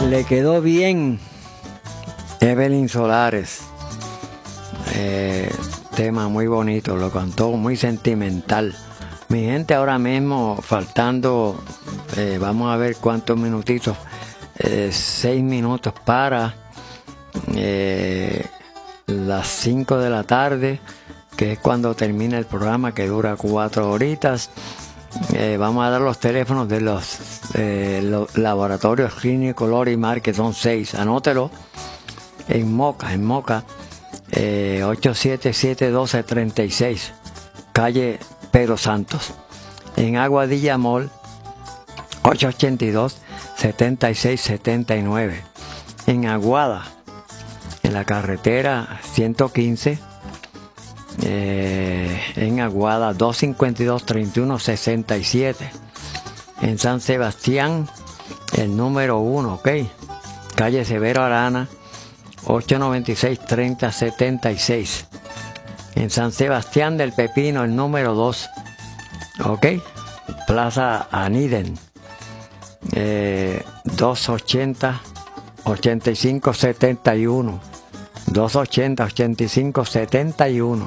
Le quedó bien Evelyn Solares. Tema muy bonito, lo cantó muy sentimental. Mi gente, ahora mismo faltando, vamos a ver cuántos minutitos, 6 minutos para las 5 de la tarde, que es cuando termina el programa, que dura 4 horitas. Vamos a dar los teléfonos de los laboratorios clínicos Lori Mar, que son 6, anótelo, en Moca, 877-1236, calle Pedro Santos. En Aguadilla Mall, 882-7679. En Aguada, en la carretera 115, en Aguada, 252-3167. En San Sebastián, el número 1, ¿ok? Calle Severo Arana, 896-3076. En San Sebastián del Pepino, el número 2, ¿ok? Plaza Aniden, 280-8571. 280-8571.